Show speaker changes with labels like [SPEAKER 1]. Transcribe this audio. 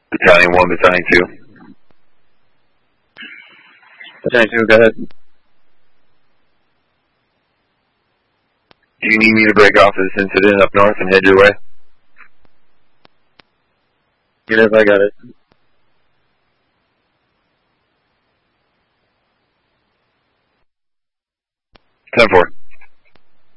[SPEAKER 1] Battalion 1, Battalion 2.
[SPEAKER 2] Battalion 2, go ahead.
[SPEAKER 1] Do you need me to break off this incident up north and head your way?
[SPEAKER 2] Unit, I got it.
[SPEAKER 1] 10-4.